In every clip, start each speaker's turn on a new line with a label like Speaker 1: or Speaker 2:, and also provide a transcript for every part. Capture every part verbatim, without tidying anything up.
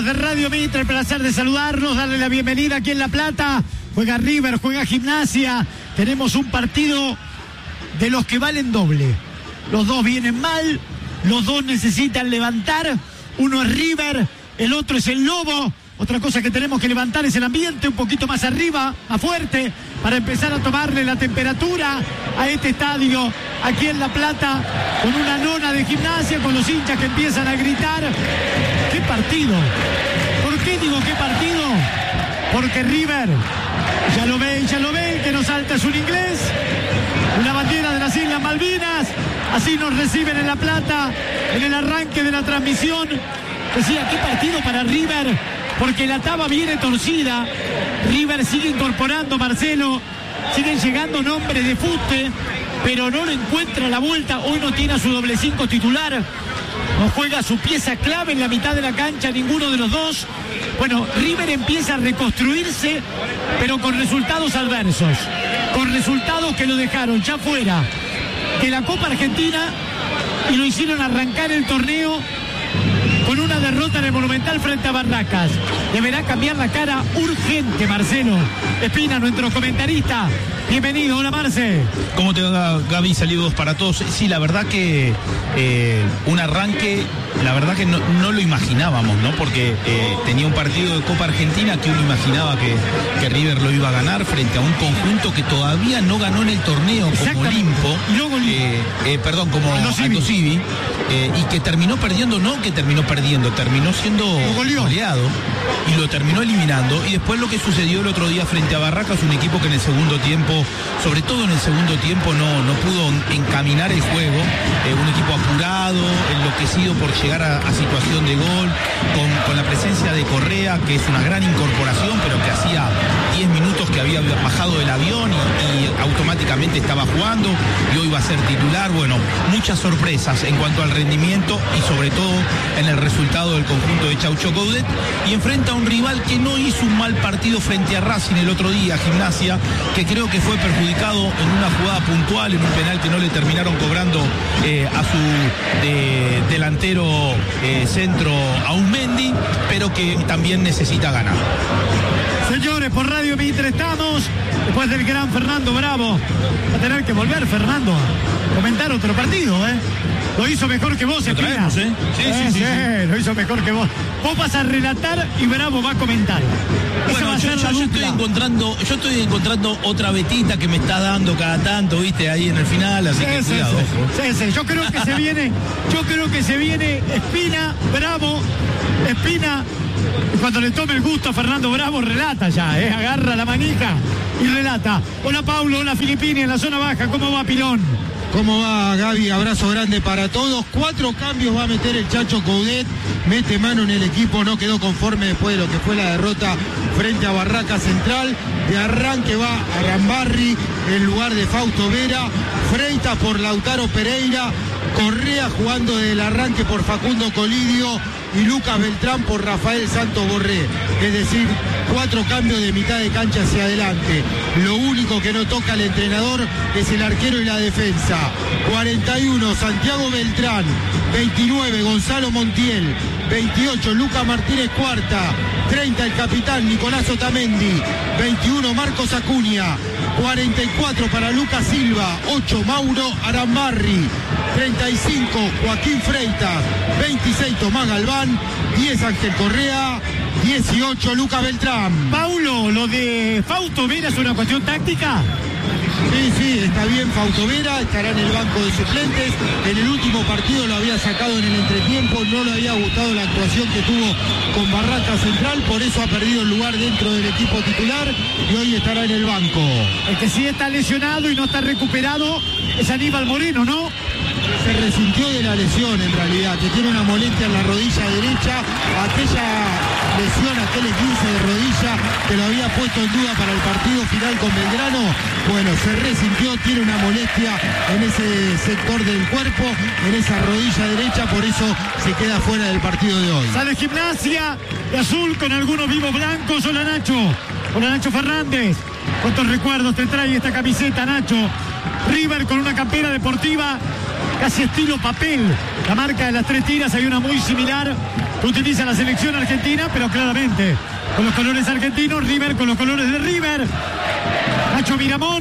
Speaker 1: de Radio Mitre, el placer de saludarlos, darle la bienvenida aquí en La Plata. Juega River, juega Gimnasia. Tenemos un partido de los que valen doble. Los dos vienen mal, los dos necesitan levantar. Uno es River, el otro es el Lobo. Otra cosa que tenemos que levantar es el ambiente un poquito más arriba, más fuerte, para empezar a tomarle la temperatura a este estadio aquí en La Plata, con una nona de Gimnasia, con los hinchas que empiezan a gritar. ¡Qué partido! ¿Por qué digo qué partido? Porque River, ya lo ven, ya lo ven, que nos salta es un inglés, una bandera de las Islas Malvinas. Así nos reciben en La Plata, en el arranque de la transmisión. Decía, ¿qué partido para River? Porque la taba viene torcida. River sigue incorporando, Marcelo. Siguen llegando nombres de fuste, pero no lo encuentra la vuelta. Hoy no tiene a su doble cinco titular. No juega su pieza clave en la mitad de la cancha, ninguno de los dos. Bueno, River empieza a reconstruirse, pero con resultados adversos. Con resultados que lo dejaron ya fuera de la Copa Argentina y lo hicieron arrancar el torneo con una derrota en el Monumental frente a Barracas. Deberá cambiar la cara urgente, Marcelo Espina, nuestro comentarista. Bienvenido, hola Marce.
Speaker 2: ¿Cómo te va, Gaby? Saludos para todos. Sí, la verdad que eh, un arranque, la verdad que no, no lo imaginábamos, ¿no? Porque eh, tenía un partido de Copa Argentina que uno imaginaba que, que River lo iba a ganar frente a un conjunto que todavía no ganó en el torneo, como Olimpo. Eh, eh, perdón, como Aldo Civi. Eh, y que terminó perdiendo, no que terminó perdiendo, terminó siendo goleado y lo terminó eliminando. Y después lo que sucedió el otro día frente a Barracas, un equipo que en el segundo tiempo, sobre todo en el segundo tiempo, no, no pudo encaminar el juego. Eh, un equipo apurado, enloquecido por llegar a, a situación de gol, con, con la presencia de Correa, que es una gran incorporación, pero que hacía diez minutos que había bajado del avión y, y automáticamente estaba jugando, y hoy va a ser titular. Bueno, muchas sorpresas en cuanto al rendimiento y sobre todo en el resultado del conjunto de Chaucho Coudet, y enfrenta a un rival que no hizo un mal partido frente a Racing el otro día, Gimnasia, que creo que fue perjudicado en una jugada puntual, en un penal que no le terminaron cobrando eh, a su de, delantero eh, centro Aumendi, pero que también necesita ganar.
Speaker 1: Señores, por Radio Mitre estamos, después del gran Fernando Bravo. Va a tener que volver Fernando a comentar otro partido, ¿eh? Lo hizo mejor que vos,
Speaker 2: Lo traemos, ¿eh? Sí,
Speaker 1: eh,
Speaker 2: sí, sí,
Speaker 1: sí,
Speaker 2: sí.
Speaker 1: Lo hizo mejor que vos. Vos vas a relatar y Bravo va a comentar. Esa
Speaker 2: Bueno,
Speaker 1: va a
Speaker 2: yo,
Speaker 1: ser la
Speaker 2: yo, yo
Speaker 1: dupla.
Speaker 2: estoy encontrando, yo estoy encontrando otra vetita que me está dando cada tanto, viste, ahí en el final, así
Speaker 1: Sí,
Speaker 2: que
Speaker 1: sí,
Speaker 2: cuidado.
Speaker 1: sí. Sí, sí. Yo creo que se viene, yo creo que se viene Espina, Bravo, Espina. Cuando le tome el gusto a Fernando Bravo, relata ya, ¿eh? Agarra la manija y relata. Hola Paulo, hola Filipini en la zona baja, ¿cómo va Pilón?
Speaker 3: ¿Cómo va, Gaby? Abrazo grande para todos. Cuatro cambios va a meter el Chacho Coudet. Mete mano en el equipo, no quedó conforme después de lo que fue la derrota frente a Barraca Central. De arranque va a Arambarri en lugar de Fausto Vera. Freitas por Lautaro Pereira. Correa jugando del arranque por Facundo Colidio. Y Lucas Beltrán por Rafael Santos Borré. Es decir, cuatro cambios de mitad de cancha hacia adelante. Lo único que no toca el entrenador es el arquero y la defensa. cuarenta y uno, Santiago Beltrán. veintinueve, Gonzalo Montiel. veintiocho, Lucas Martínez Cuarta. treinta, el capitán Nicolás Otamendi. veintiuno, Marcos Acuña. cuarenta y cuatro para Lucas Silva. ocho, Mauro Arambarri. treinta y cinco, Joaquín Freitas. veintiséis, Tomás Galván. diez, Ángel Correa. dieciocho, Lucas Beltrán.
Speaker 1: Paulo, lo de Fausto Vera es una cuestión táctica.
Speaker 3: Sí, sí, está bien Fausto Vera, estará en el banco de suplentes. En el último partido lo había sacado en el entretiempo, no le había gustado la actuación que tuvo con Barraca Central, por eso ha perdido el lugar dentro del equipo titular y hoy estará en el banco.
Speaker 1: El que sí está lesionado y no está recuperado es Aníbal Moreno, ¿no?
Speaker 3: Se resintió de la lesión en realidad, que tiene una molestia en la rodilla derecha, aquella lesión, aquel esguince de rodilla que lo había puesto en duda para el partido final con Belgrano. Bueno, se resintió, tiene una molestia en ese sector del cuerpo, en esa rodilla derecha, por eso se queda fuera del partido de hoy.
Speaker 1: Sale Gimnasia de azul con algunos vivos blancos. Hola Nacho, hola Nacho Fernández. ¿Cuántos recuerdos te trae esta camiseta, Nacho? River con una campera deportiva casi estilo papel. La marca de las tres tiras, hay una muy similar que utiliza la selección argentina, pero claramente con los colores argentinos, River con los colores de River. Nacho Miramón,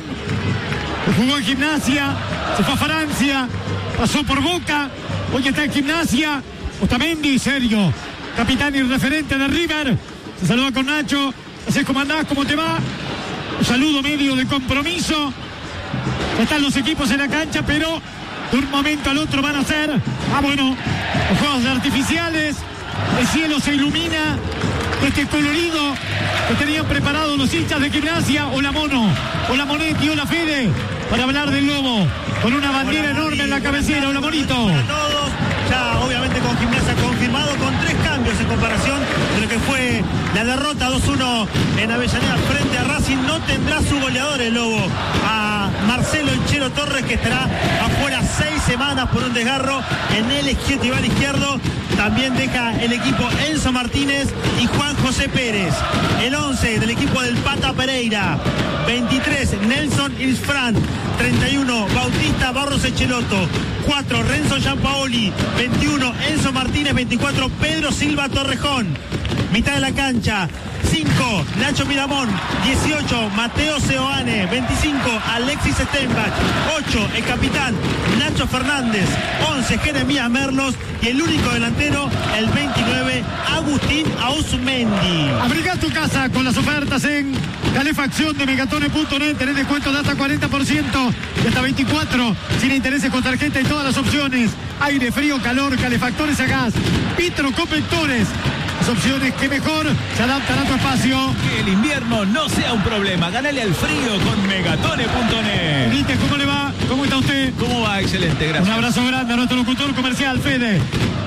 Speaker 1: que jugó en Gimnasia, se fue a Francia, pasó por Boca, hoy está en Gimnasia. Otamendi, Sergio, capitán y referente de River, se saluda con Nacho. Así es como andás, ¿cómo te va? Un saludo medio de compromiso. Ya están los equipos en la cancha, pero de un momento al otro van a ser, ah bueno, los juegos artificiales. El cielo se ilumina de este colorido que tenían preparado los hinchas de Gimnasia. Hola Mono, hola Monetti, hola Fede, para hablar del Lobo, con una bandera
Speaker 4: hola,
Speaker 1: enorme en la cabecera. Hola Monito.
Speaker 4: Hola a todos. Ya obviamente con Gimnasia confirmado, con tres cambios en comparación de lo que fue la derrota dos uno en Avellaneda frente a Racing. No tendrá su goleador el Lobo, a Marcelo Enchero Torres, que estará afuera seis semanas por un desgarro en el isquiotibial izquierdo. También deja el equipo Enzo Martínez y Juan José Pérez. El once del equipo del Pata Pereira: veintitrés Nelson Isfran, treinta y uno Bautista Barros Echeloto, cuatro Renzo Giampaoli, veintiuno Enzo Martínez, veinticuatro Pedro Silva Torrejón. Mitad de la cancha: cinco Nacho Miramón, dieciocho Mateo Seoane, veinticinco Alexis Steinbach, ocho el capitán Nacho Fernández, once Jeremías Merlos y el único delantero, el veintinueve Agustín Ausmendi.
Speaker 1: Abriga tu casa con las ofertas en calefacción de megatone punto net. Tenés descuento de hasta cuarenta por ciento y hasta veinticuatro sin intereses con tarjeta y todas las opciones: aire, frío, calor, calefactores a gas, vitroconvectores. Las opciones que mejor se adaptan a tu espacio.
Speaker 2: Que el invierno no sea un problema. Gánale al frío con megatone punto net.
Speaker 1: Benítez, ¿cómo le va? ¿Cómo está usted?
Speaker 2: ¿Cómo va? Excelente, gracias.
Speaker 1: Un abrazo grande a nuestro locutor comercial, Fede.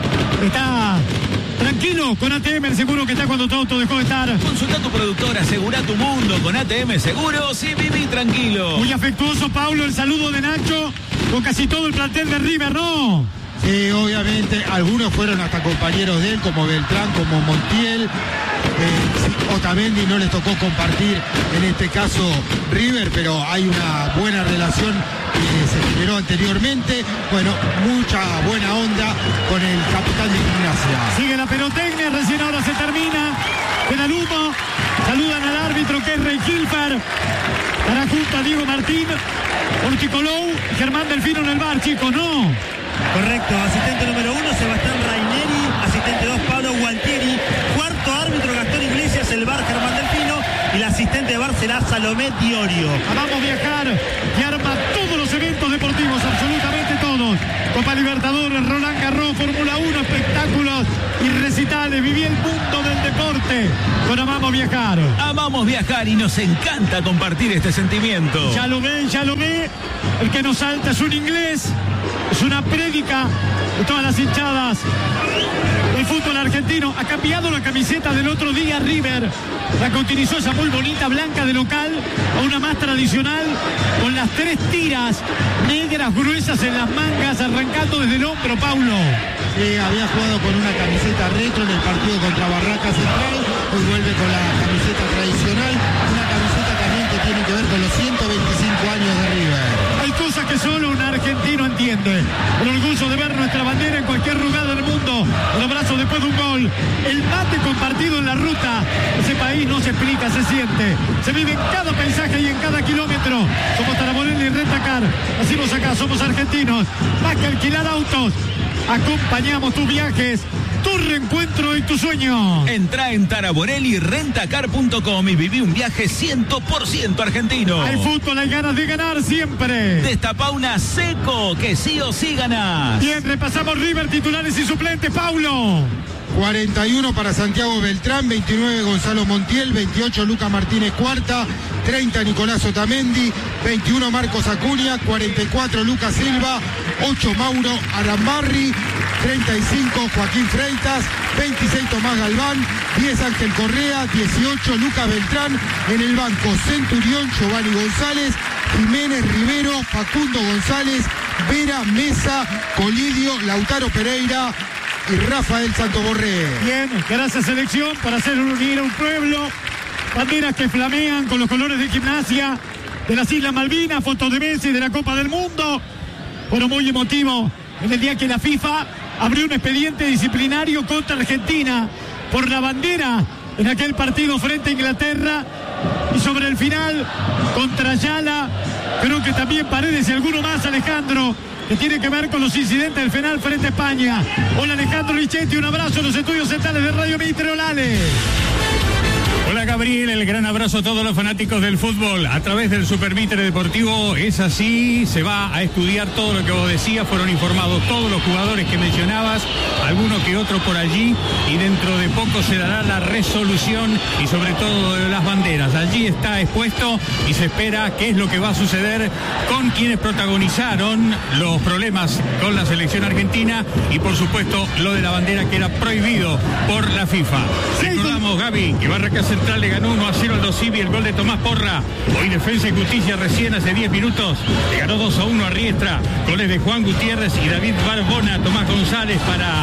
Speaker 1: Está tranquilo con A T M, el seguro que está cuando tu auto dejó de estar.
Speaker 2: Consulta a tu productor, asegura tu mundo con A T M Seguros y viví tranquilo.
Speaker 1: Muy afectuoso, Paulo, el saludo de Nacho con casi todo el plantel de River, ¿no?
Speaker 3: Sí, obviamente, algunos fueron hasta compañeros de él, como Beltrán, como Montiel. Eh, Otamendi no les tocó compartir, en este caso, River, pero hay una buena relación que se generó anteriormente. Bueno, mucha buena onda con el capitán de Gimnasia.
Speaker 1: Sigue la pelotecnia, recién ahora se termina. Queda el humo. Saludan al árbitro, que es Rey Gilfer. Para junto a Diego Martín, Orticolou, Germán Delfino en el bar, chicos, ¿no?
Speaker 4: Correcto, asistente número uno Sebastián Raineri, asistente dos Pablo Gualtieri, cuarto árbitro Gastón Iglesias, el bar Germán Delfino, y la asistente de bar será Salomé Diorio.
Speaker 1: Vamos viajar y arma todos los eventos deportivos, absolutamente todos. Copa Libertadores, Roland Garros, Fórmula uno, espectáculos y recitales. Viví el mundo del deporte con Amamos Viajar.
Speaker 2: Amamos viajar y nos encanta compartir este sentimiento.
Speaker 1: Ya lo ve, ya lo ve. El que nos salta es un inglés. Es una prédica de todas las hinchadas del fútbol argentino. Ha cambiado la camiseta del otro día River. La continuizó esa muy bonita blanca de local a una más tradicional con las tres tiras negras gruesas en las mangas, arrancando desde el hombro, Paulo.
Speaker 3: Sí, había jugado con una camiseta retro en el partido contra Barracas Central. Hoy vuelve con la camiseta tradicional. Una camiseta también que tiene que ver con los ciento veinticinco años de River.
Speaker 1: Hay cosas que solo un argentino entiende. El orgullo de ver nuestra bandera en cualquier lugar del mundo. El abrazo después de un gol. El mate compartido en la ruta. Ese país no se explica, se siente. Se vive en cada paisaje y en cada kilómetro. Somos Taraborelli y Rentacar. Decimos acá, somos argentinos. Más que alquilar autos, acompañamos tus viajes, tu reencuentro y tu sueño.
Speaker 2: Entra en taraborelli rentacar punto com y viví un viaje cien por ciento argentino.
Speaker 1: Hay fútbol, hay ganas de ganar siempre.
Speaker 2: Destapa una Seco, que sí o sí ganás.
Speaker 1: Bien, repasamos River, titulares y suplentes, Paulo.
Speaker 3: cuarenta y uno para Santiago Beltrán, veintinueve Gonzalo Montiel, veintiocho Lucas Martínez Cuarta, treinta Nicolás Otamendi, veintiuno Marcos Acuña, cuarenta y cuatro Lucas Silva, ocho Mauro Arambarri, treinta y cinco Joaquín Freitas, veintiséis Tomás Galván, diez Ángel Correa, dieciocho Lucas Beltrán. En el banco Centurión, Giovanni González, Jiménez Rivero, Facundo González, Vera Mesa, Colidio, Lautaro Pereira y Rafael Santoborré.
Speaker 1: Bien, gracias selección para hacer unir a un pueblo. Banderas que flamean con los colores de Gimnasia de las Islas Malvinas, fotos de Messi de la Copa del Mundo. fueron muy emotivos en el día que la FIFA abrió un expediente disciplinario contra Argentina por la bandera en aquel partido frente a Inglaterra, y sobre el final contra Ayala, creo que también Paredes y alguno más, Alejandro, que tiene que ver con los incidentes del final frente a España. Hola Alejandro Lichetti, un abrazo en los estudios centrales de Radio Mitre. Olale.
Speaker 5: Hola Gabriel, el gran abrazo a todos los fanáticos del fútbol. A través del Super Mitre Deportivo es así, se va a estudiar todo lo que vos decías, fueron informados todos los jugadores que mencionabas, alguno que otro por allí, y dentro de poco se dará la resolución y sobre todo de las banderas. Allí está expuesto y se espera qué es lo que va a suceder con quienes protagonizaron los problemas con la selección argentina y por supuesto lo de la bandera que era prohibido por la FIFA. Recordamos, Gaby, que Barraca Central le ganó uno a cero al Dosivi, el gol de Tomás Porra. Hoy Defensa y Justicia recién hace diez minutos le ganó dos a uno a Riestra. Goles de Juan Gutiérrez y David Barbona. Tomás González para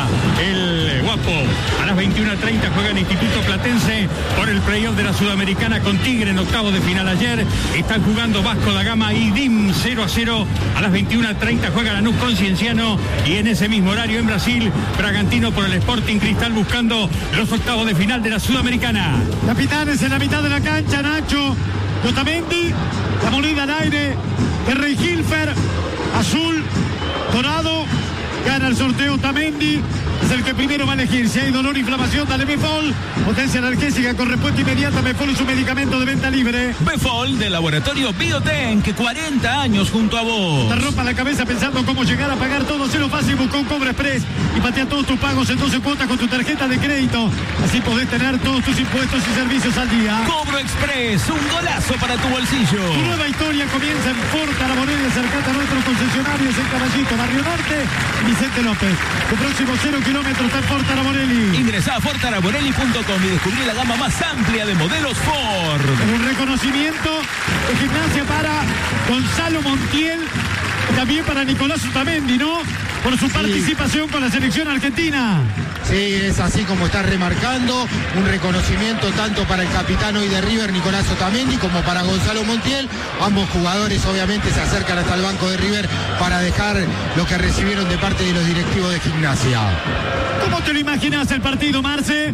Speaker 5: el Guapo. A las veintiuna treinta juega el Instituto Platense por el playoff de la Sudamericana con Tigre en octavos de final ayer. Están jugando Vasco da Gama y D I M cero a cero. A las veintiuna treinta juega Lanús con Cienciano, y en ese mismo horario en Brasil, Bragantino por el Sporting Cristal buscando los octavos de final de la Sudamericana.
Speaker 1: Capitanes en la mitad de la cancha, Nacho Otamendi, la moneda al aire de Rey Hilfer, azul, dorado, gana el sorteo Otamendi, es el que primero va a elegir. Si hay dolor, inflamación, dale Befol, potencia analgésica con respuesta inmediata. Befol es un medicamento de venta libre.
Speaker 2: Befol de Laboratorio Bioten, que cuarenta años junto a vos.
Speaker 1: Te rompa la cabeza pensando cómo llegar a pagar todo. Cero fácil, buscó un Cobra Express y patea todos tus pagos en doce cuotas con tu tarjeta de crédito. Así podés tener todos tus impuestos y servicios al día.
Speaker 2: Cobro Express, un golazo para tu bolsillo.
Speaker 1: Tu nueva historia comienza en Ford Araborelli. Acercate a nuestros concesionarios en Caballito, Barrio Norte y Vicente López. Tu próximo cero kilómetros está en Ford Araborelli.
Speaker 2: Ingresá a ford araborelli punto com y descubrí la gama más amplia de modelos Ford.
Speaker 1: Un reconocimiento de Gimnasia para Gonzalo Montiel, también para Nicolás Otamendi, ¿no? Por su participación sí. con la selección argentina.
Speaker 3: Sí, es así como está remarcando, un reconocimiento tanto para el capitán hoy de River, Nicolás Otamendi, como para Gonzalo Montiel. Ambos jugadores obviamente se acercan hasta el banco de River para dejar lo que recibieron de parte de los directivos de Gimnasia.
Speaker 1: ¿Cómo te lo imaginas el partido, Marce?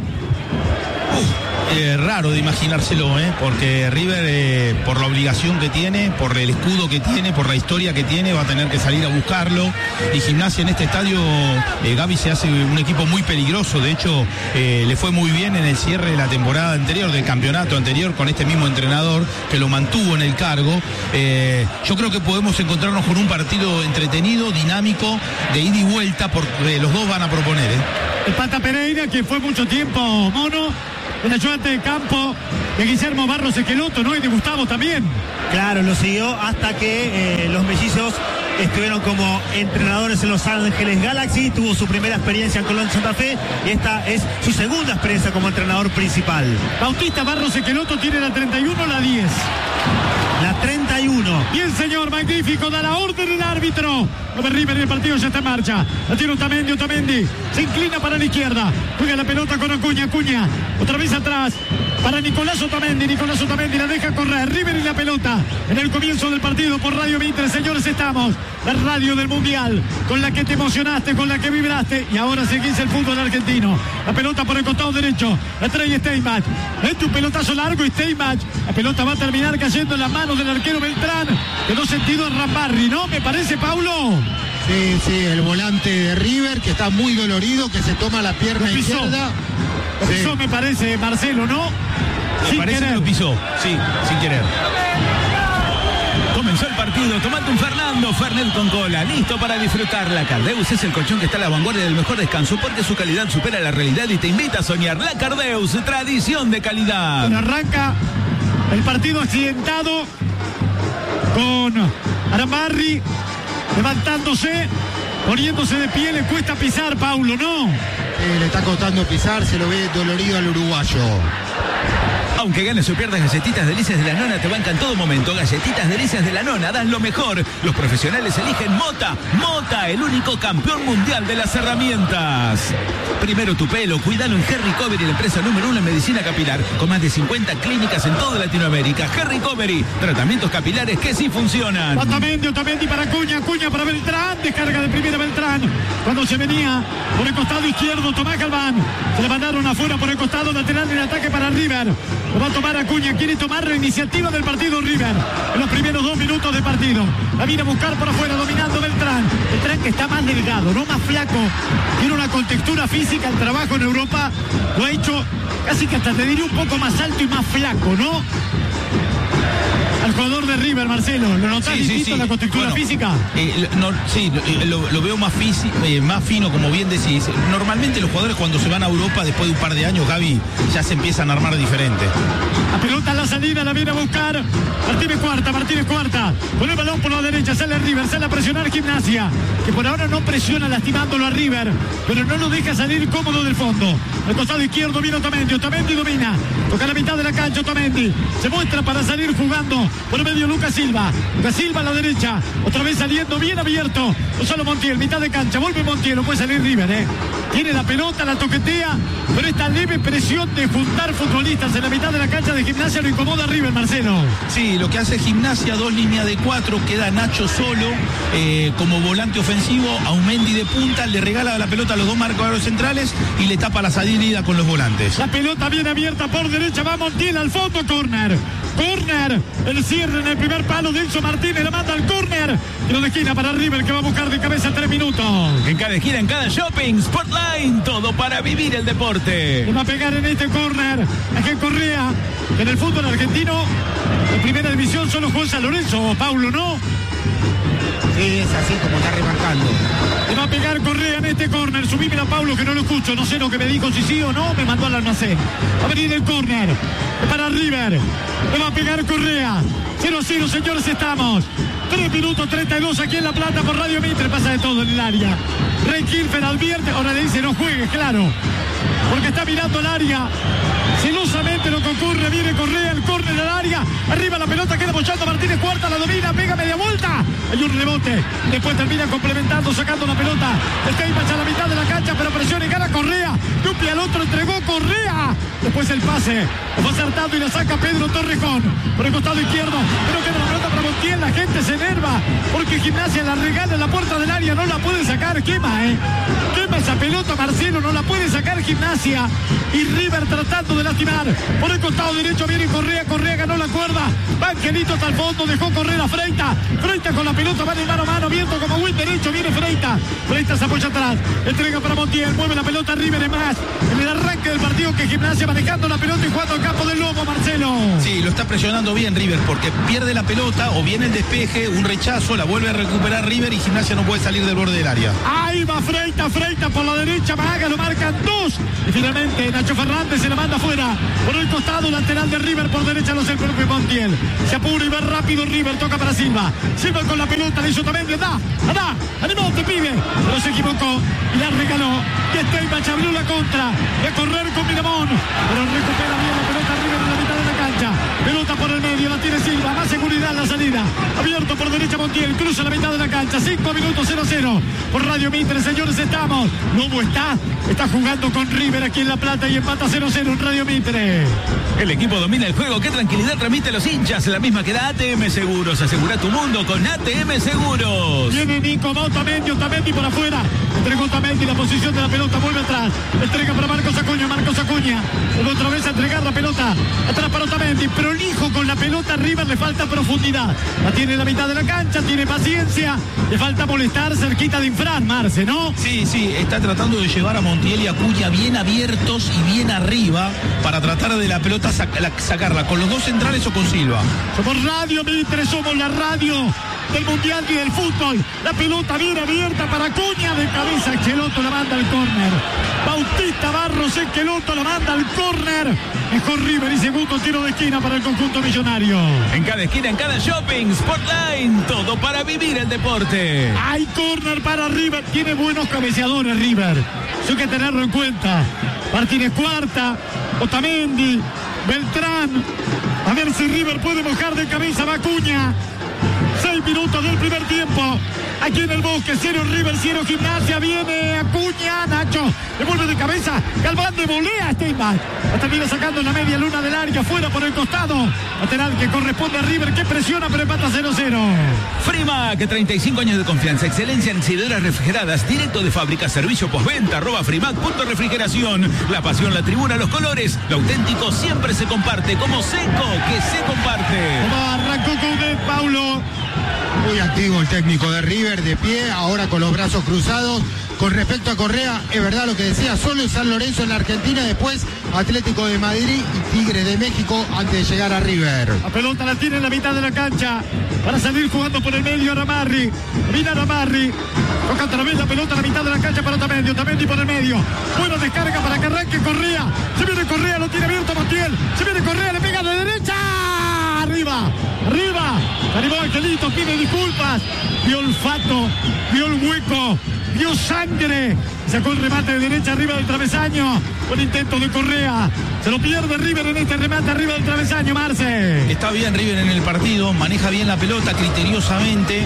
Speaker 2: Uf, eh, raro de imaginárselo, ¿eh? Porque River, eh, por la obligación que tiene, por el escudo que tiene, por la historia que tiene, va a tener que salir a buscarlo. Y Gimnasia en este estadio, eh, Gaby, se hace un equipo muy peligroso. De hecho, eh, le fue muy bien en el cierre de la temporada anterior, del campeonato anterior, con este mismo entrenador que lo mantuvo en el cargo. Eh, yo creo que podemos encontrarnos con un partido entretenido, dinámico, de ida y vuelta, porque los dos van a proponer, ¿eh?
Speaker 1: El Pata Pereira, que fue mucho tiempo mono, el ayudante de campo de Guillermo Barros Esqueloto, ¿no? Y de Gustavo también.
Speaker 4: Claro, lo siguió hasta que eh, los mellizos estuvieron como entrenadores en Los Ángeles Galaxy. Tuvo su primera experiencia en Colón Santa Fe y esta es su segunda experiencia como entrenador principal.
Speaker 1: Bautista Barros Esqueloto tiene la treinta y uno, la diez.
Speaker 4: La treinta y uno.
Speaker 1: Bien, señor, magnífico, da la orden el árbitro. Over River, el partido ya está en marcha. La tiene Otamendi, Otamendi. Se inclina para la izquierda. Juega la pelota con Acuña, Acuña. Otra vez atrás. Para Nicolás Otamendi. Nicolás Otamendi la deja correr. River y la pelota. En el comienzo del partido por Radio Mitre. Señores, estamos. La radio del Mundial. Con la que te emocionaste, con la que vibraste. Y ahora seguís el fútbol argentino. La pelota por el costado derecho. La trae Steinbach. Mete un pelotazo largo y Steinbach. La pelota va a terminar cayendo en las manos del arquero Beltrán. Quedó sentido en Rambarri, ¿no? Me parece, Paulo.
Speaker 3: Sí, sí, el volante de River, que está muy dolorido, que se toma la pierna
Speaker 1: lo pisó.
Speaker 3: izquierda.
Speaker 1: Lo
Speaker 3: Sí.
Speaker 1: pisó, me parece, Marcelo, ¿no?
Speaker 2: Me
Speaker 1: Sin
Speaker 2: parece
Speaker 1: querer.
Speaker 2: que lo pisó, sí, sin querer. Comenzó el partido, tomate un Fernando, Fernet con cola, listo para disfrutar. La Cardeus es el colchón que está a la vanguardia del mejor descanso porque su calidad supera la realidad y te invita a soñar. La Cardeus, tradición de calidad.
Speaker 1: Bueno, arranca el partido accidentado con Arambarri levantándose, poniéndose de pie. Le cuesta pisar, Paulo, ¿no?
Speaker 3: Eh, le está costando pisar, se lo ve dolorido al uruguayo.
Speaker 2: Aunque ganes o pierdas, Galletitas Delicias de la Nona te bancan todo momento. Galletitas Delicias de la Nona, dan lo mejor. Los profesionales eligen Mota. Mota, el único campeón mundial de las herramientas. Primero tu pelo, cuídalo en Hair Recovery, la empresa número uno en medicina capilar, con más de cincuenta clínicas en toda Latinoamérica. Hair Recovery, tratamientos capilares que sí funcionan.
Speaker 1: Otamendi, Otamendi para Acuña, Acuña para Beltrán, descarga de primera Beltrán. Cuando se venía por el costado izquierdo, Tomás Galván. Se le mandaron afuera por el costado lateral del ataque para River. Lo va a tomar Acuña, quiere tomar la iniciativa del partido River. En los primeros dos minutos de partido. La viene a buscar por afuera, dominando Beltrán. Beltrán que está más delgado, no más flaco. Tiene una contextura física, el trabajo en Europa lo ha hecho casi que hasta te diría un poco más alto y más flaco, ¿no? Al jugador de River, Marcelo, ¿lo notás
Speaker 2: sí,
Speaker 1: distinto
Speaker 2: sí, sí.
Speaker 1: la contextura
Speaker 2: bueno,
Speaker 1: física?
Speaker 2: Eh, no, sí, lo, lo veo más, fisi, eh, más fino, como bien decís. Normalmente los jugadores cuando se van a Europa después de un par de años, Gaby, ya se empiezan a armar diferente.
Speaker 1: La pelota a la salida, la viene a buscar Martínez Cuarta, Martínez Cuarta. Con el balón por la derecha, sale River, sale a presionar Gimnasia, que por ahora no presiona lastimándolo a River, pero no lo deja salir cómodo del fondo. Al costado izquierdo viene Otamendi, Otamendi domina, toca la mitad de la cancha, Otamendi se muestra para salir jugando por el medio Lucas Silva, Lucas Silva a la derecha, otra vez saliendo bien abierto, Gonzalo Montiel, mitad de cancha, vuelve Montiel, no puede salir River, eh. Tiene la pelota, la toquetea, pero esta leve presión de juntar futbolistas en la mitad de la cancha de Gimnasia lo incomoda a River, Marcelo.
Speaker 2: Sí, lo que hace Gimnasia, dos líneas de cuatro, queda Nacho solo eh, como volante ofensivo, Aumendi de punta, le regala la pelota a los dos marcadores centrales y le tapa la salida con los volantes.
Speaker 1: La pelota viene abierta por derecha, va Montiel al fondo, córner, córner, el cierre en el primer palo de Enzo Martínez, la manda al córner, tiro de esquina para River que va a buscar de cabeza tres minutos.
Speaker 2: En cada esquina, en cada shopping, Sportline, todo para vivir el deporte.
Speaker 1: Le va a pegar en este córner Ángel Correa, que en el fútbol argentino, en primera división solo juega San Lorenzo, Paulo, ¿no?
Speaker 3: Sí, es así como está remarcando.
Speaker 1: Le va a pegar Correa en este córner. Subímela a Paulo que no lo escucho. No sé lo que me dijo, si sí o no. Me mandó al almacén. Va a venir el córner para River. Le va a pegar Correa. cero a cero, señores, estamos. tres minutos treinta y dos aquí en La Plata por Radio Mitre. Pasa de todo en el área. Rey Kilfer advierte. Ahora le dice no juegues, claro. Porque está mirando el área. Celosamente lo que ocurre, viene Correa, el córner del área, arriba la pelota, queda bochando Martínez Cuarta, la domina, pega media vuelta, hay un rebote, después termina complementando, sacando la pelota, Steibach a la mitad de la cancha, pero presiona y gana Correa, Dupi al otro, entregó Correa, después el pase, lo va acertando y la saca Pedro Torrejón, por el costado izquierdo, pero queda la pelota para Montiel, la gente se enerva, porque Gimnasia la regala en la puerta del área, no la puede sacar, quema, eh, quema esa pelota Marcelo, no la puede sacar Gimnasia, y River tratando de lastimar, por el costado derecho viene Correa, Correa ganó la cuerda, va Angelito hasta el fondo, dejó correr a Freita, Freita con la pelota, va de mano a mano, viento como win derecho, viene Freita, Freita se apoya atrás, entrega para Montiel, mueve la pelota, River es más, en el arranque del partido que Gimnasia manejando la pelota y jugando al campo del Lobo, Marcelo.
Speaker 2: Sí, lo está presionando bien River, porque pierde la pelota o viene el despeje, un rechazo, la vuelve a recuperar River y Gimnasia no puede salir del borde del área.
Speaker 1: Ahí va Freita, Freita por la derecha, Maga lo marcan dos, y finalmente Nacho Fernández se la manda afuera, por el costado lateral de River, por derecha lo hace el propio Montiel, se apura y va rápido River, toca para Silva, Silva con la pelota, le hizo también, anda, anda, animate pibe, pero se equivocó y la regaló, y Steibach abrió la contra, de correr con Miramón, pero recupera bien la pelota River en la mitad de la cancha, pelota por el medio, la tiene Silva, más seguridad en la salida, abierto por derecha Montiel, cruza la mitad de la cancha, cinco minutos cero cero, por Radio Mitre, señores, estamos, Lobo está, está jugando con River aquí en La Plata y empata cero cero en Radio Mitre.
Speaker 2: El equipo domina el juego, qué tranquilidad transmite a los hinchas, la misma que da A T M Seguros, asegura tu mundo con A T M Seguros.
Speaker 1: Viene Nico, va Otamendi, Otamendi por afuera, entregó Otamendi la posición de la pelota, vuelve atrás, entrega para Marcos Acuña, Marcos Acuña, vuelve otra vez a entregar la pelota, atrás para Otamendi, prolijo con la pelota, River le falta profundidad, la tiene en la mitad de la cancha, tiene paciencia, le falta molestar cerquita de Infran, Marce, ¿no?
Speaker 2: Sí, sí, está tratando de llevar a Montiel y Acuña bien abiertos y bien arriba para tratar de la pelota sac la, sacarla con los dos centrales o con Silva.
Speaker 1: Somos Radio Mitre, somos la radio del Mundial y del fútbol. La pelota bien abierta para Acuña, de cabeza Esqueloto la manda al córner. Bautista Barros, Esqueloto la manda al córner. Mejor River y segundo tiro de esquina para el conjunto millonario.
Speaker 2: En cada esquina, en cada shopping, Sportline, todo para vivir el deporte.
Speaker 1: Hay córner para River, tiene buenos cabeceadores River. Eso hay que tenerlo en cuenta. Martínez Cuarta, Otamendi, Beltrán. A ver si River puede mojar de cabeza a Acuña. Seis minutos del primer tiempo. Aquí en el Bosque, cero River, cero Gimnasia. Viene Acuña, Nacho. Le vuelve de cabeza. Galván de volea a Steinbach. La termina sacando en la media luna del área. Fuera por el costado. Lateral que corresponde a River, que presiona, pero empata cero cero.
Speaker 2: Frimac, treinta y cinco años de confianza, excelencia en exhibidoras refrigeradas, directo de fábrica, servicio postventa, arroba Frimac, punto refrigeración. La pasión, la tribuna, los colores, lo auténtico siempre se comparte, como Seco, que se comparte.
Speaker 1: Arrancó Coudet, Paulo.
Speaker 3: Muy activo el técnico de River, de pie, ahora con los brazos cruzados. Con respecto a Correa, es verdad lo que decía, solo en San Lorenzo en la Argentina, después Atlético de Madrid y Tigre de México antes de llegar a River.
Speaker 1: La pelota la tiene en la mitad de la cancha para salir jugando por el medio Ramarri. Mira Ramarri, toca otra vez la pelota a la mitad de la cancha para Otamendi, Otamendi por el medio. Buena descarga para que arranque Correa. Se viene Correa, lo tiene abierto Montiel. Se viene Correa, le pega de derecha. Arriba, arriba. Arriba Angelito, pide disculpas. Vio olfato, vio el hueco, vio sangre. Sacó el remate de derecha arriba del travesaño. Buen intento de Correa. Se lo pierde River en este remate arriba del travesaño, Marce.
Speaker 2: Está bien River en el partido, maneja bien la pelota criteriosamente,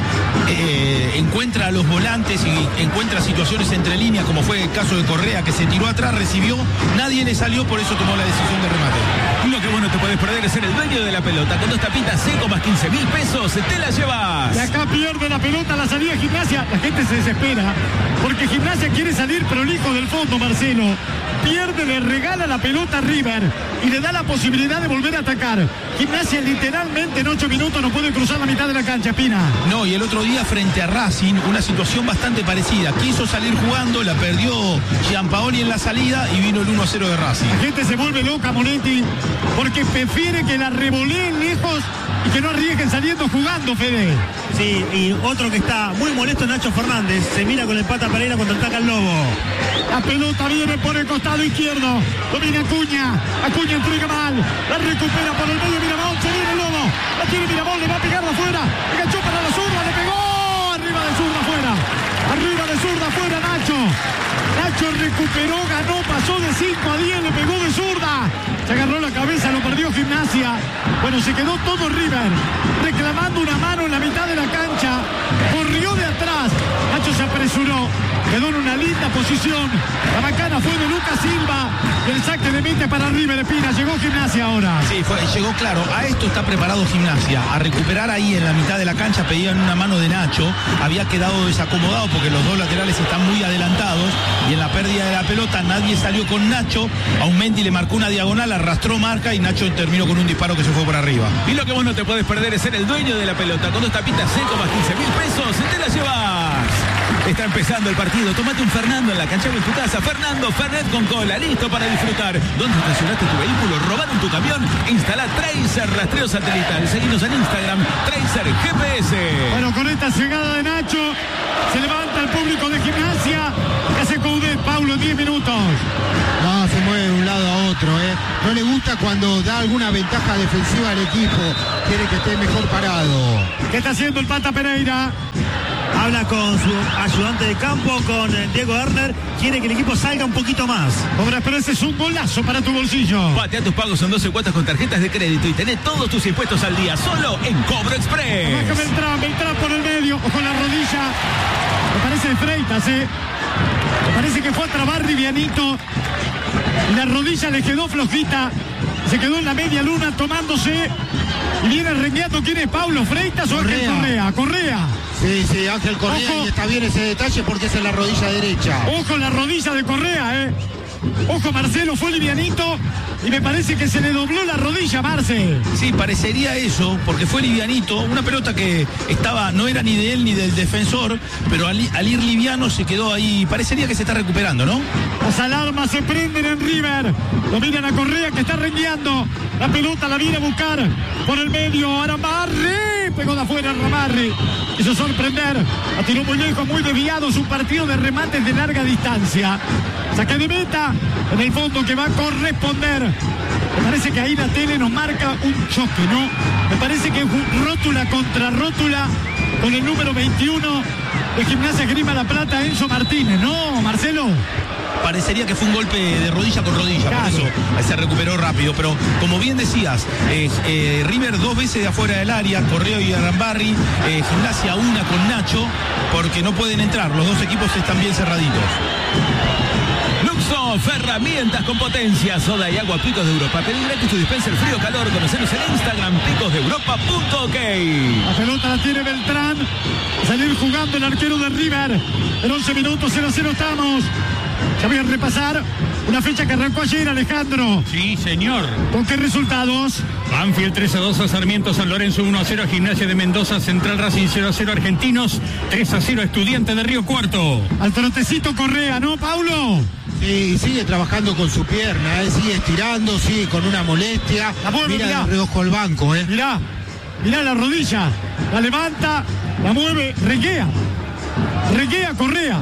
Speaker 2: eh, encuentra a los volantes y encuentra situaciones entre líneas, como fue el caso de Correa, que se tiró atrás, recibió, nadie le salió, por eso tomó la decisión de remate. Lo que vos no te podés perder es ser el dueño de la pelota. Con dos tapitas Seco más quince mil pesos, te la llevas.
Speaker 1: Y acá pierde la pelota la salida de Gimnasia. La gente se desespera porque Gimnasia quiere salir prolijo del fondo, Marcelo. Pierde, le regala la pelota a River y le da la posibilidad de volver a atacar. Gimnasia literalmente en ocho minutos no puede cruzar la mitad de la cancha, Espina.
Speaker 2: No, y el otro día frente a Racing, una situación bastante parecida. Quiso salir jugando, la perdió Gianpaoli en la salida y vino el uno a cero de Racing.
Speaker 1: La gente se vuelve loca, Monetti, porque prefiere que la revoleen lejos y que no arriesguen saliendo jugando, Fede.
Speaker 4: Sí, y otro que está muy molesto es Nacho Fernández. Se mira con el pata Pereira cuando ataca el Lobo.
Speaker 1: La pelota viene por el costado izquierdo. Domina Acuña. Acuña entrega mal. La recupera por el medio Mirabón. Se viene el Lobo. La tiene Mirabón. Le va a pegar de afuera. Enganchó para la zurda. Le pegó. Arriba de zurda afuera. Arriba de zurda afuera Nacho. Nacho recuperó, ganó, pasó de cinco a diez. Le pegó de zurda. Se agarró la cabeza, lo perdió Gimnasia. Bueno, se quedó todo River reclamando una mano en la mitad de la cancha. Corrió de atrás. Nacho se apresuró. Quedó en una linda posición. La bacana fue de Lucas Silva. El saque de meta para River, Espina. Llegó Gimnasia ahora.
Speaker 2: Sí, fue, llegó claro. A esto está preparado Gimnasia. A recuperar ahí en la mitad de la cancha. Pedían una mano de Nacho. Había quedado desacomodado porque los dos laterales están muy adelantados. Y en la pérdida de la pelota nadie salió con Nacho. Aumendi le marcó una diagonal, arrastró marca y Nacho terminó con un disparo que se fue por arriba. Y lo que vos no te podés perder es ser el dueño de la pelota. Con dos tapitas Seco más quince mil pesos, te la llevas. Está empezando el partido. Tómate un Fernando en la cancha de tu casa. Fernando Fernet con cola, listo para disfrutar. ¿Dónde estacionaste tu vehículo? ¿Robaron tu camión? Instala Tracer rastreo satelital. Seguinos en Instagram, Tracer G P S.
Speaker 1: Bueno, con esta llegada de Nacho, se levanta el público de Gimnasia. Que hace Coudet, Paulo, en diez minutos.
Speaker 3: No, se mueve de un lado a otro, ¿eh? No le gusta cuando da alguna ventaja defensiva al equipo. Quiere que esté mejor parado.
Speaker 1: ¿Qué está haciendo el Pata Pereira?
Speaker 4: Habla con su ayudante de campo, con Diego Erner. Quiere que el equipo salga un poquito más.
Speaker 1: Obras, pero ese es un golazo para tu bolsillo.
Speaker 2: Patea tus pagos en doce cuotas con tarjetas de crédito y tenés todos tus impuestos al día solo en Cobro Express.
Speaker 1: Baja Beltrán, Beltrán por el medio, o con la rodilla. Me parece de Freitas, ¿eh? Me parece que fue a trabar Rivianito. La rodilla le quedó flojita. Se quedó en la media luna tomándose. Y viene rengueando. ¿Quién es? ¿Paulo Freitas o Ángel Correa? Correa.
Speaker 3: Sí, sí, Ángel Correa. Ojo. Y está bien ese detalle porque es en la rodilla derecha.
Speaker 1: Ojo en la rodilla de Correa, ¿eh? Ojo, Marcelo, fue livianito y me parece que se le dobló la rodilla, Marce.
Speaker 2: Sí, parecería eso, porque fue livianito, una pelota que estaba, no era ni de él ni del defensor, pero al, al ir liviano se quedó ahí, parecería que se está recuperando, ¿no?
Speaker 1: Las alarmas se prenden en River, lo miran a Correa que está rengueando, la pelota la viene a buscar por el medio, Aramarri, pegó de afuera Ramarri, quiso sorprender, la tiró muy lejos, muy desviado, es un partido de remates de larga distancia. Saque de meta en el fondo que va a corresponder. Me parece que ahí la tele nos marca un choque, ¿no? Me parece que es rótula contra rótula con el número veintiuno de Gimnasia Esgrima La Plata, Enzo Martínez, ¿no, Marcelo?
Speaker 2: parecería que fue un golpe de rodilla con rodilla, claro. Por eso se recuperó rápido. Pero como bien decías, eh, eh, River dos veces de afuera del área, Correo y Arambarri, eh, Gimnasia una con Nacho, porque no pueden entrar, los dos equipos están bien cerraditos.
Speaker 6: Luxo, herramientas con potencia, soda y agua Picos de Europa. Pedí gratis tu dispenser frío calor, conocenos en Instagram, picos de europa punto ok.
Speaker 1: La pelota la tiene Beltrán, salir jugando el arquero de River. En once minutos, cero a cero estamos. Ya voy a repasar una fecha que arrancó ayer, Alejandro.
Speaker 5: Sí, señor.
Speaker 1: ¿Con qué resultados?
Speaker 5: Banfield tres a dos a Sarmiento, San Lorenzo uno a cero a Gimnasia de Mendoza, Central Racing cero a cero Argentinos, tres a cero Estudiante de Río Cuarto.
Speaker 1: Al trotecito Correa, ¿no, Paulo?
Speaker 3: Sí, sigue trabajando con su pierna, ¿eh? Sigue estirando, sigue con una molestia.
Speaker 1: La mueve,
Speaker 3: mira
Speaker 1: mirá.
Speaker 3: de reojo el banco, ¿eh?
Speaker 1: Mirá, mirá la rodilla, la levanta, la mueve, reguea, reguea Correa.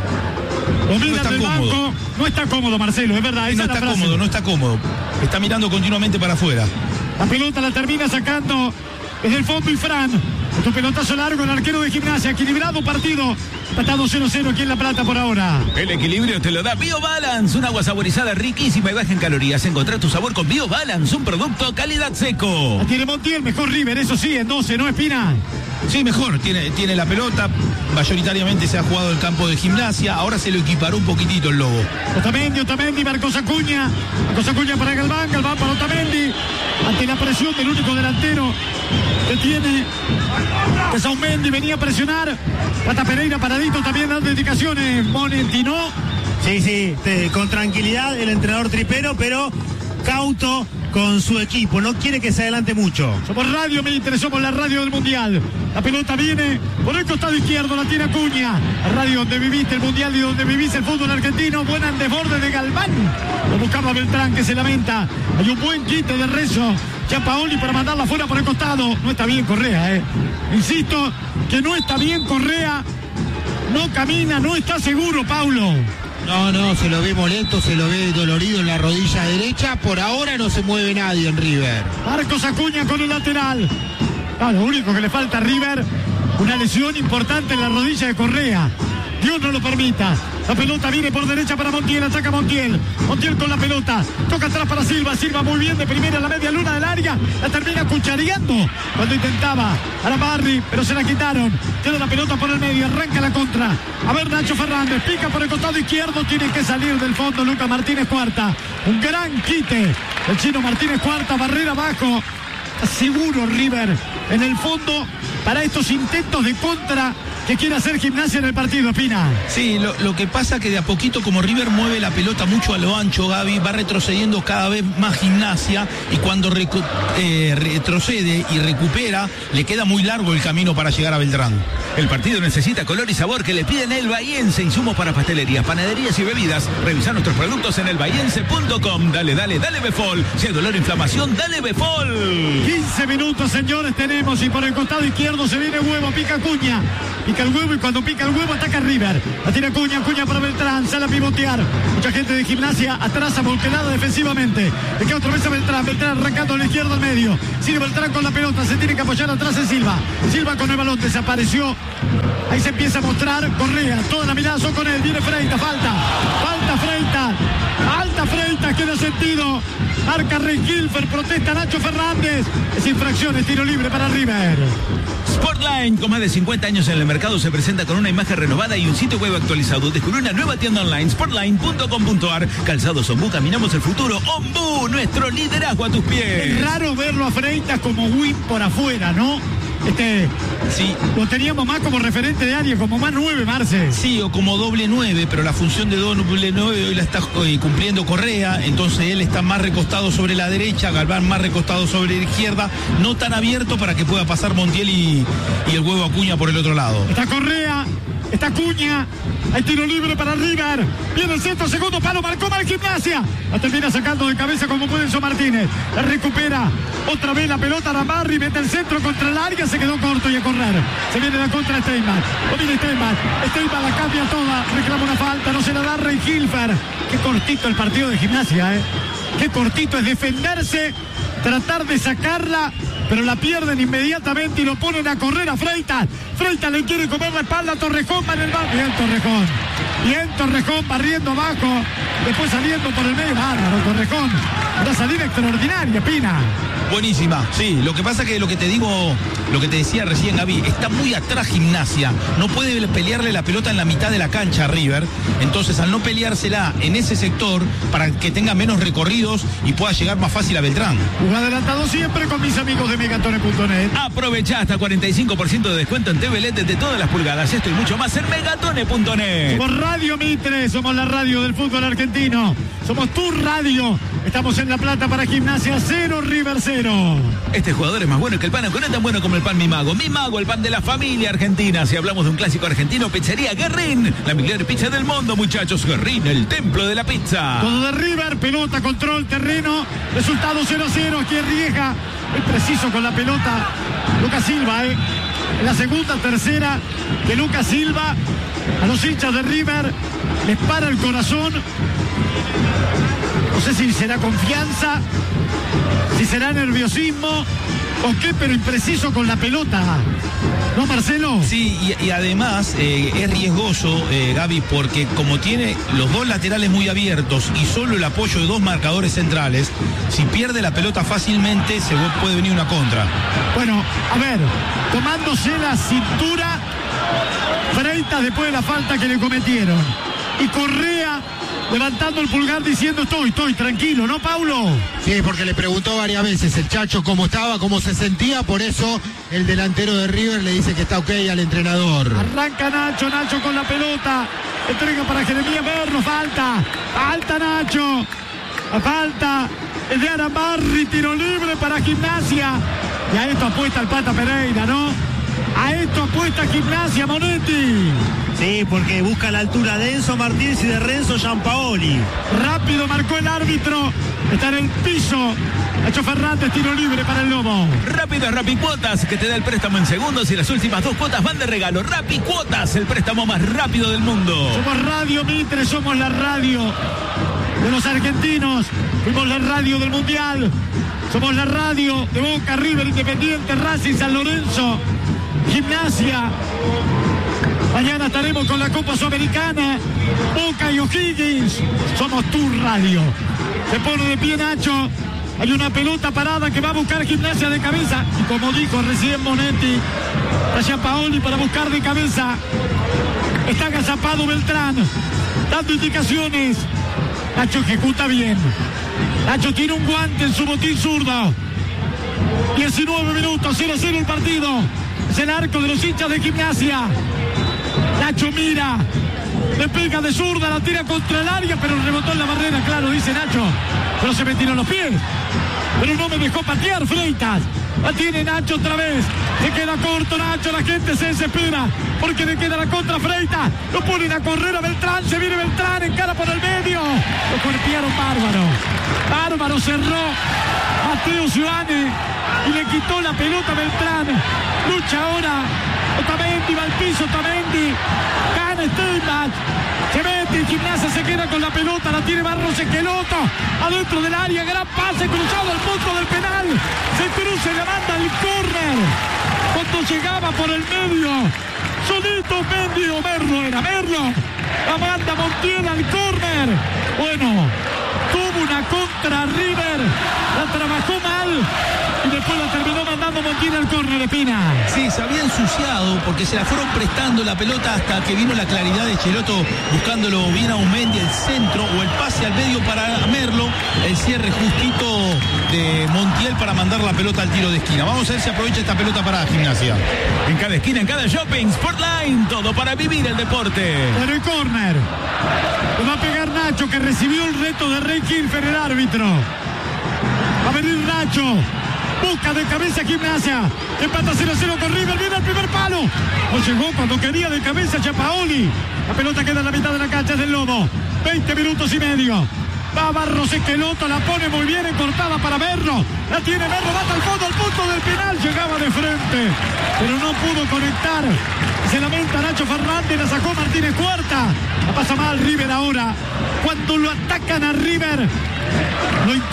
Speaker 1: Lo mira
Speaker 2: No
Speaker 1: del
Speaker 2: cómodo.
Speaker 1: banco, no está cómodo, Marcelo, es verdad.
Speaker 2: No
Speaker 1: Esa es la
Speaker 2: está
Speaker 1: frase.
Speaker 2: cómodo, no está cómodo. Está mirando continuamente para afuera.
Speaker 1: La pelota la termina sacando desde el fondo y Fran. Otro pelotazo largo, el arquero de Gimnasia. Equilibrado partido. Empatado cero cero aquí en La Plata por ahora.
Speaker 6: El equilibrio te lo da BioBalance, un agua saborizada riquísima y baja en calorías. Encontrá tu sabor con BioBalance, un producto calidad seco.
Speaker 1: La tiene Montiel, mejor River, eso sí, en doce, ¿no, Espina?
Speaker 2: Sí, mejor, tiene, tiene la pelota, mayoritariamente se ha jugado el campo de Gimnasia, ahora se lo equiparó un poquitito el Lobo.
Speaker 1: Otamendi, Otamendi, Marcos Acuña. Marcos Acuña para Galván, Galván para Otamendi. Ante la presión del único delantero que tiene, que es Aumendi, venía a presionar. Pata Pereira paradito, también dando indicaciones. Monentino.
Speaker 4: Sí, sí, te- con tranquilidad el entrenador tripero, pero cauto con su equipo, no quiere que se adelante mucho.
Speaker 1: Somos radio, me interesó por la radio del Mundial. La pelota viene por el costado izquierdo, la tiene Acuña. La radio donde viviste el Mundial y donde vivís el fútbol argentino. Buena en desborde de Galván. Lo buscaba Beltrán, que se lamenta. Hay un buen quite de Rezo. Ya Paoli para mandarla fuera por el costado. No está bien Correa, eh. Insisto que no está bien Correa. No camina, no está seguro, Paulo.
Speaker 3: No, no, se lo ve molesto, se lo ve dolorido en la rodilla derecha. Por ahora no se mueve nadie en River.
Speaker 1: Marcos Acuña con el lateral. Ah, lo único que le falta a River, una lesión importante en la rodilla de Correa. Dios no lo permita. La pelota viene por derecha para Montiel, ataca Montiel. Montiel con la pelota, toca atrás para Silva. Silva muy bien de primera a la media luna del área. La termina cuchareando cuando intentaba Arambarri, pero se la quitaron. Queda la pelota por el medio, arranca la contra. A ver Nacho Fernández, pica por el costado izquierdo. Tiene que salir del fondo Lucas Martínez Cuarta. Un gran quite. El chino Martínez Cuarta, barrera abajo. Seguro River en el fondo para estos intentos de contra que quiere hacer Gimnasia en el partido, Pina.
Speaker 2: Sí, lo, lo que pasa que de a poquito, como River mueve la pelota mucho a lo ancho, Gaby, va retrocediendo cada vez más Gimnasia, y cuando recu- eh, retrocede y recupera, le queda muy largo el camino para llegar a Beltrán.
Speaker 6: El partido necesita color y sabor que le piden el Bahiense. Insumos para pastelerías, panaderías y bebidas. Revisa nuestros productos en el bahiense punto com. Dale, dale, dale Befol. Si hay dolor o inflamación, dale Befol.
Speaker 1: quince minutos, señores, tenemos, y por el costado izquierdo se viene Huevo, pica Acuña. Pica el huevo y cuando pica el huevo ataca River. La tira Acuña, Acuña para Beltrán, sale a pivotear. Mucha gente de Gimnasia atrasa volquenada defensivamente. Le queda otra vez a Beltrán, Beltrán arrancando a la izquierda al medio. Sigue Beltrán con la pelota, se tiene que apoyar atrás en Silva. Silva con el balón, desapareció. Ahí se empieza a mostrar Correa, toda la mirada son con él, viene Freitas, falta, falta Freitas, alta Freitas, queda sentido, marca Rengilfer, protesta Nacho Fernández, es infracción, es tiro libre para River.
Speaker 6: Sportline, con más de cincuenta años en el mercado, se presenta con una imagen renovada y un sitio web actualizado. Descubre una nueva tienda online, sportline punto com punto ar. Calzados Ombú, caminamos el futuro. Ombú, nuestro liderazgo a tus pies.
Speaker 1: Es raro verlo a Freitas como win por afuera, ¿no? Este,
Speaker 2: Sí,
Speaker 1: lo teníamos más como referente de área, como más nueve, Marce.
Speaker 2: sí, o como doble nueve, pero la función de doble nueve hoy la está eh, cumpliendo Correa, entonces él está más recostado sobre la derecha, Galván más recostado sobre la izquierda, no tan abierto para que pueda pasar Montiel y, y el huevo Acuña por el otro lado.
Speaker 1: Está Correa, está Acuña, hay tiro libre para River, viene el centro, segundo palo, marcó mal Gimnasia, la termina sacando de cabeza como puede Enzo Martínez, la recupera, otra vez la pelota Arambarri, mete el centro contra el área, se quedó corto y a correr, se viene la contra Steinman, lo viene Steinman, Steinman la cambia toda, reclama una falta, no se la da Rengilfer, qué cortito el partido de Gimnasia, eh, qué cortito es defenderse, tratar de sacarla, pero la pierden inmediatamente y lo ponen a correr a Freitas. Freitas le quiere comer la espalda a Torrejón, va en el banco. Bien, Torrejón. Bien Torrejón barriendo abajo, después saliendo por el medio. Bárbaro Torrejón. Una salida extraordinaria, Pina.
Speaker 2: Buenísima, sí. Lo que pasa que lo que te digo, lo que te decía recién, Gaby, está muy atrás Gimnasia. No puede pelearle la pelota en la mitad de la cancha a River. Entonces, al no peleársela en ese sector, para que tenga menos recorridos y pueda llegar más fácil a Beltrán.
Speaker 1: Un adelantado siempre con mis amigos de Megatone punto net.
Speaker 6: Aprovecha hasta cuarenta y cinco por ciento de descuento en T V L E D de todas las pulgadas. Esto y mucho más en Megatone punto net.
Speaker 1: Somos Radio Mitre, somos la radio del fútbol argentino. Somos tu radio. Estamos en La Plata para Gimnasia cero, River cero.
Speaker 6: Este jugador es más bueno que el pan, aunque no es tan bueno como el pan Mi Mago. Mi Mago, el pan de la familia argentina. Si hablamos de un clásico argentino, Pizzería Guerrín. La mejor pizza del mundo, muchachos. Guerrín, el templo de la pizza.
Speaker 1: Todo de River, pelota, control, terreno. Resultado cero a cero. Aquí Riega. Es preciso con la pelota. Lucas Silva, ¿eh? En la segunda, tercera de Lucas Silva. A los hinchas de River les para el corazón. No sé si será confianza, si será nerviosismo o qué, pero impreciso con la pelota. ¿No, Marcelo?
Speaker 2: Sí, y, y además eh, es riesgoso, eh, Gaby, porque como tiene los dos laterales muy abiertos y solo el apoyo de dos marcadores centrales, si pierde la pelota fácilmente se puede venir una contra.
Speaker 1: Bueno, a ver, tomándose la cintura, Freitas después de la falta que le cometieron. Y Correa levantando el pulgar diciendo estoy, estoy tranquilo, ¿no, Paulo?
Speaker 3: Sí, porque le preguntó varias veces el Chacho cómo estaba, cómo se sentía, por eso el delantero de River le dice que está ok al entrenador.
Speaker 1: Arranca Nacho, Nacho con la pelota, entrega para Jeremías Merlo, falta, falta Nacho, la falta es de Arambarri, tiro libre para Gimnasia, y a esto apuesta el Pata Pereira, ¿no? A esto apuesta Gimnasia, Monetti.
Speaker 4: Sí, porque busca la altura de Enzo Martínez y de Renzo Giampaoli.
Speaker 1: Rápido marcó el árbitro. Está en el piso. Nacho Fernández, tiro libre para el Lobo.
Speaker 6: Rápido, Rapicuotas, que te da el préstamo en segundos y las últimas dos cuotas van de regalo. Rapicuotas, el préstamo más rápido del mundo.
Speaker 1: Somos Radio Mitre, somos la radio de los argentinos. Fuimos la radio del Mundial. Somos la radio de Boca, River, Independiente, Racing, San Lorenzo, Gimnasia. Mañana estaremos con la Copa Sudamericana, Boca y O'Higgins. Somos tu radio. Se pone de pie Nacho. Hay una pelota parada que va a buscar Gimnasia de cabeza. Y como dijo recién Monetti, a Giampaoli para buscar de cabeza. Está agazapado Beltrán, dando indicaciones. Nacho ejecuta bien. Nacho tiene un guante en su botín zurdo. diecinueve minutos, cero a cero el partido. Es el arco de los hinchas de Gimnasia. Nacho mira, le pega de zurda, la tira contra el área, pero rebotó en la barrera, claro, dice Nacho. Pero se metieron los pies. Pero no me dejó patear Freitas. La tiene Nacho otra vez. Se queda corto Nacho, la gente se desespera porque le queda la contra Freitas. Lo ponen a correr a Beltrán, se viene Beltrán, encara por el medio. Lo golpearon bárbaro. Bárbaro cerró Mateo Ciudadane y le quitó la pelota a Beltrán. Lucha ahora Otamendi, va al piso Otamendi. Gana Steinbach. Se mete en Gimnasia, se queda con la pelota, la tiene Barros Esqueloto. Adentro del área, gran pase cruzado al punto del penal. Se cruza y le manda el córner. Cuando llegaba por el medio, solito Mendy, Merlo era Merlo. La manda Montiel al córner. Bueno, tuvo una contra River, la trabajó mal y después la terminó mandando Montiel al córner de Pina.
Speaker 2: Sí, se había ensuciado porque se la fueron prestando la pelota hasta que vino la claridad de Cheloto buscándolo bien a Umendi, el centro o el pase al medio para Merlo, el cierre justito de Montiel para mandar la pelota al tiro de esquina. Vamos a ver si aprovecha esta pelota para Gimnasia.
Speaker 6: En cada esquina, en cada shopping, Sportline, todo para vivir el deporte.
Speaker 1: Pero el córner lo va a pegar Nacho, que recibió el reto de Rey Kilfer, el árbitro. Va a venir Nacho. Busca de cabeza Gimnasia. Empata cero a cero con River. Viene el primer palo. No llegó cuando quería de cabeza Giampaoli. La pelota queda en la mitad de la cancha, es del Lobo. veinte minutos y medio. Va Barros Esqueloto, la pone muy bien encortada para Merlo. La tiene Merlo, bata al fondo, al punto del penal. Llegaba de frente, pero no pudo conectar. Se lamenta Nacho Fernández, la sacó Martínez Cuarta. La pasa mal River ahora. Cuando lo atacan a River, lo incomodan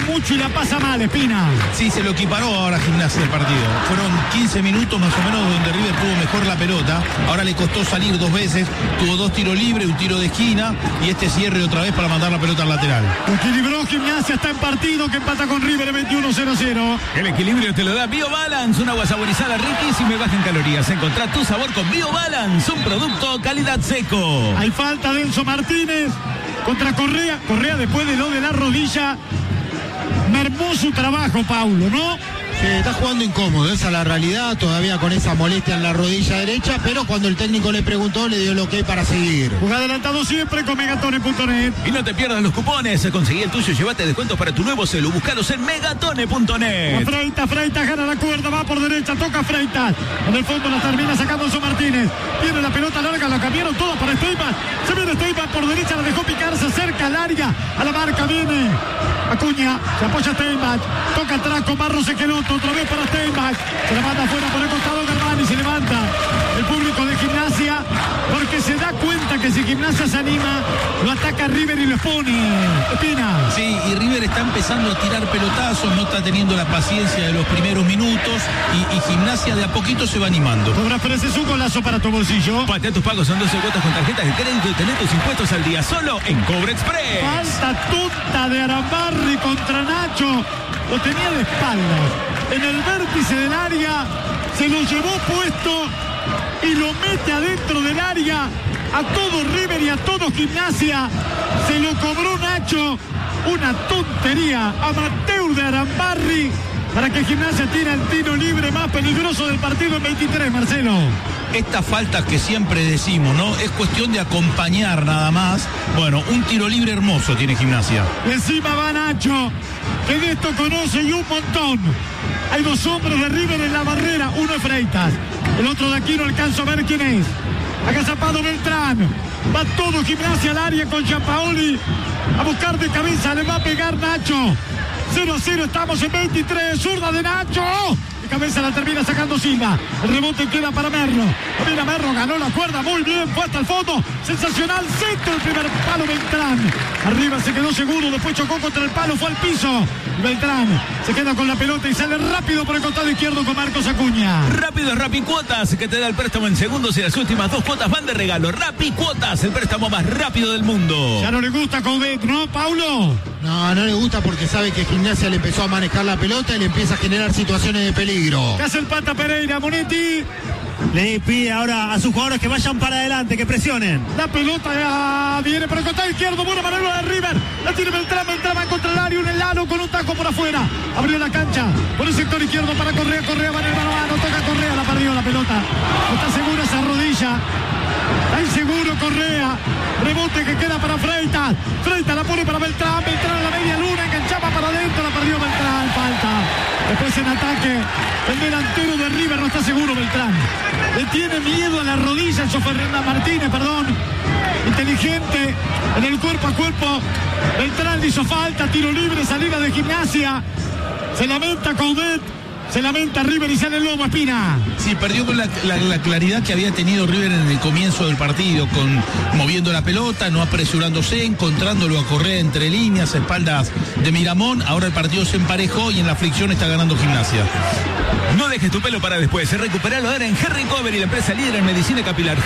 Speaker 1: mucho y la pasa mal, Espina.
Speaker 2: Sí, se lo equiparó ahora Gimnasia el partido. Fueron quince minutos más o menos donde River tuvo mejor la pelota. Ahora le costó salir dos veces. Tuvo dos tiros libres, un tiro de esquina y este cierre otra vez para mandar la pelota al lateral.
Speaker 1: Equilibró Gimnasia, está en partido que empata con River en veintiuno cero cero.
Speaker 6: El equilibrio te lo da BioBalance, un agua saborizada riquísima y baja en calorías. Encontrá tu sabor con BioBalance, un producto calidad seco.
Speaker 1: Hay falta de Enzo Martínez contra Correa. Correa después de lo de la rodilla mermó su trabajo, Paulo, ¿no?
Speaker 3: Sí, está jugando incómodo, esa es la realidad, todavía con esa molestia en la rodilla derecha, pero cuando el técnico le preguntó, le dio el ok para seguir.
Speaker 1: Juega adelantado siempre con megatone punto net.
Speaker 6: Y no te pierdas los cupones, conseguí el tuyo y llévate descuentos para tu nuevo celu, búscalos en megatone punto net.
Speaker 1: Freitas, Freitas gana la cuerda, va por derecha, toca Freitas. En el fondo la termina sacando Enzo Martínez. Tiene la pelota larga, la cambiaron todos para Steyman. Se viene Steyman por derecha, la dejó picar, se acerca al área, a la marca viene Acuña, se apoya Steyman, toca atrás con Barros Equeloto, otra vez para Steinbach, se la manda afuera por el costado Galvani, se levanta el público de Gimnasia porque se da cuenta que si Gimnasia se anima lo ataca River y lo expone. Espina.
Speaker 2: Sí, y River está empezando a tirar pelotazos, no está teniendo la paciencia de los primeros minutos y, y Gimnasia de a poquito se va animando.
Speaker 1: Cobra Pérez, es un golazo para tu bolsillo.
Speaker 6: Patea tus pagos en doce cuotas con tarjetas de crédito y tener tus impuestos al día solo en Cobra Express.
Speaker 1: Falta tonta de Arambarri contra Nacho, lo tenía de espaldas en el vértice del área, se lo llevó puesto y lo mete adentro del área a todo River y a todo Gimnasia. Se lo cobró Nacho, una tontería amateur de Arambarri para que Gimnasia tire el tiro libre más peligroso del partido en veintitrés, Marcelo.
Speaker 2: Esta falta que siempre decimos, ¿no? Es cuestión de acompañar nada más. Bueno, un tiro libre hermoso tiene Gimnasia.
Speaker 1: Y encima va Nacho, que de esto conoce y un montón. Hay dos hombres de River en la barrera, uno es Freitas, el otro de aquí no alcanzo a ver quién es. Agazapado Beltrán, va todo Gimnasia al área con Giampaoli a buscar de cabeza, le va a pegar Nacho. cero a cero, estamos en veintitrés, zurda de Nacho. De cabeza la termina sacando Silva. El rebote queda para Merlo. Mira, Merlo ganó la cuerda muy bien, fue hasta el fondo. Sensacional, centro el primer palo Beltrán. Arriba se quedó seguro, después chocó contra el palo, fue al piso. Beltrán se queda con la pelota y sale rápido por el costado izquierdo con Marcos Acuña.
Speaker 6: Rápido es Rappi Cuotas, que te da el préstamo en segundos y las últimas dos cuotas van de regalo. Rappi Cuotas, el préstamo más rápido del mundo.
Speaker 1: Ya no le gusta Coudet, ¿no, Paulo?
Speaker 3: No, no le gusta porque sabe que Gimnasia le empezó a manejar la pelota y le empieza a generar situaciones de peligro.
Speaker 1: ¿Qué hace el Pata Pereira, Monetti?
Speaker 4: Le pide ahora a sus jugadores que vayan para adelante, que presionen.
Speaker 1: La pelota ya viene por el costado izquierdo, buena manera de River. La tiene Beltrán, Beltrán va contra el área, un helado con un taco por afuera. Abrió la cancha por el sector izquierdo para Correa, Correa va en el mano a mano, toca Correa, la perdió la pelota. No está segura esa rodilla. Está inseguro Correa. Rebote que queda para Freitas. Freitas la pone para Beltrán, Beltrán a la media luna, enganchaba para adentro, la perdió Beltrán, falta. Después en ataque, el delantero de River no está seguro Beltrán. Le tiene miedo a la rodilla, eso Fernanda Martínez, perdón. Inteligente, en el cuerpo a cuerpo. Beltrán le hizo falta, tiro libre, salida de Gimnasia. Se lamenta Coudet, se lamenta River y sale el Lobo, Espina.
Speaker 2: Sí, perdió con la, la, la claridad que había tenido River en el comienzo del partido, con moviendo la pelota, no apresurándose, encontrándolo a Correa entre líneas, espaldas de Miramón. Ahora el partido se emparejó y en la fricción está ganando Gimnasia.
Speaker 6: No dejes tu pelo para después. Recuperalo ahora en Hair Recovery, la empresa líder en medicina capilar.